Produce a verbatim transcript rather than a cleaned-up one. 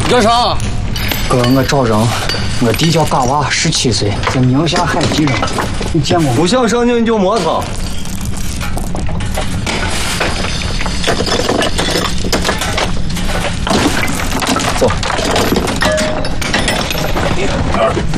你叫啥？ 哥，我赵扔，我弟叫嘎娃，十七岁，在宁夏海基扔。你见过吗？ 不想上镜你就摸他。走。